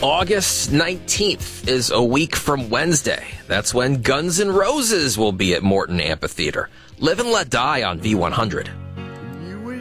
August 19th is a week from Wednesday. That's when Guns N' Roses will be at Morton Amphitheater. Live and Let Die on V100.